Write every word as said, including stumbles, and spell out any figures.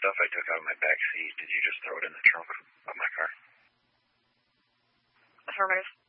stuff I took out of my back seat, did you just throw it in the trunk of my car? Affirmative.